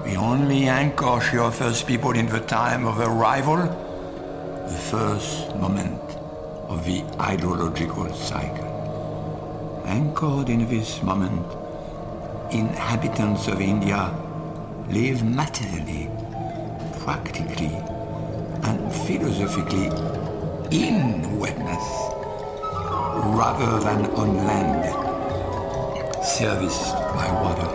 The only anchor she offers people in the time of arrival, the first moment of the hydrological cycle. Anchored in this moment, inhabitants of India live materially, practically, and philosophically in wetness, rather than on land, serviced by water.